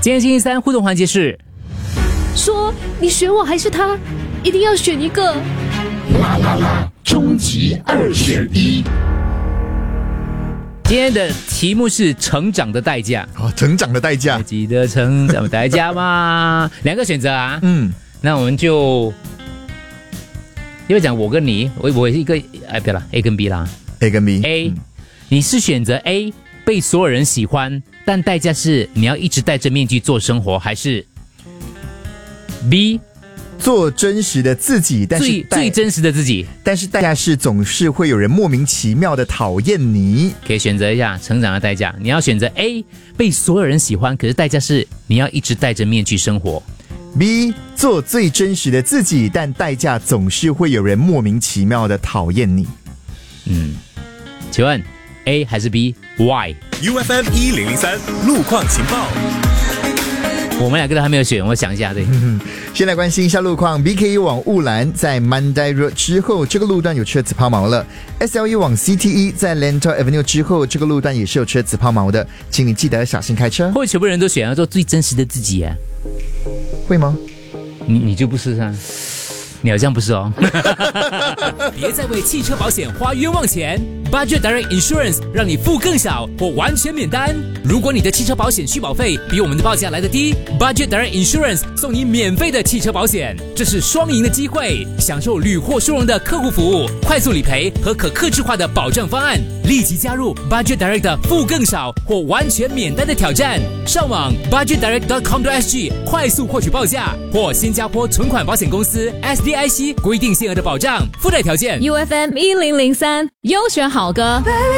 今天星期三互动环节是说你选我还是他，一定要选一个。 啦啦啦，终极2选1。 今天的题目是成长的代价。 成长的代价， 记得成长的代价吗？2个选择啊。那我们就因为讲我跟你，我一个不要啦 ，A 跟 B 啦。 A 跟 B。 A，你是选择 A， 被所有人喜欢，但代价是你要一直戴着面具做生活，还是 B， 做真实的自己，但是最真实的自己， 但是代价是总是会有人莫名其妙的讨厌你。 可以选择一下成长的代价。你要选择 A， 被所有人喜欢，可是代价是你要一直戴着面具生活。 B， 做最真实的自己，但代价总是会有人莫名其妙的讨厌你。 请问 A 还是 B？Why？ UFM 1003路况情报。 我们2个都还没有选，我想一下。对， 先来关心一下路况。BKE 往雾兰在 Mandai Road 之后，这个路段有车子抛锚了。SLE 往 CTE 在 Lentor Avenue 之后，这个路段也是有车子抛锚的，请你记得小心开车。 或者全部人都选要做最真实的自己啊？ 会吗？ 你就不是啊？你好像不是哦。 别再为汽车保险花冤枉钱 ，Budget Direct Insurance 让你付更少或完全免单。如果你的汽车保险续保费比我们的报价来得低 ，Budget Direct Insurance 送你免费的汽车保险，这是双赢的机会，享受屡获殊荣的客户服务、快速理赔和可客制化的保障方案。立即加入 Budget Direct 的付更少或完全免单的挑战，上网 budgetdirect.com.sg 快速获取报价，或新加坡存款保险公司 SDIC 规定限额的保障附带条件。 UFM 1003优选好歌。